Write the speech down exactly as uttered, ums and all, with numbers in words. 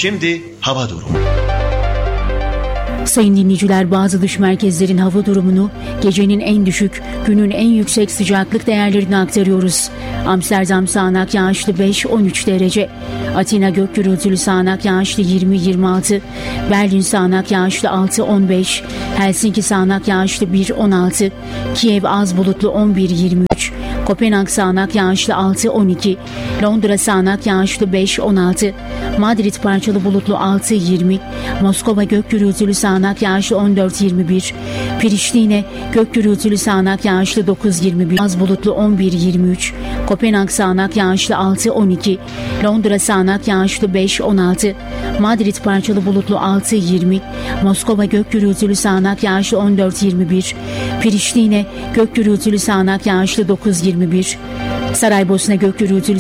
Şimdi hava durumu. Sayın dinleyiciler, bazı dış merkezlerin hava durumunu, gecenin en düşük, günün en yüksek sıcaklık değerlerini aktarıyoruz. Amsterdam sağanak yağışlı beş on üç derece. Atina gök gürültülü sağanak yağışlı yirmi yirmi altı. Berlin sağanak yağışlı altı on beş. Helsinki sağanak yağışlı bir on altı. Kiev az bulutlu on bir yirmi üç. Kopenhag sağanak yağışlı altı on iki. Londra sağanak yağışlı beş on altı. Madrid parçalı bulutlu altı yirmi. Moskova gök gürültülü sağanak yağışlı on dört yirmi bir. Priştine gök gürültülü sağanak yağışlı dokuz yirmi bir. Az bulutlu on bir yirmi üç. Kopenhag sağanak yağışlı altı on iki. Londra sağanak yağışlı beş on altı. Madrid parçalı bulutlu altı yirmi. Moskova gök gürültülü sağanak yağışlı on dört yirmi bir. Priştine gök gürültülü sağanak yağışlı dokuz yirmi bir. Saraybosna gök gürültülü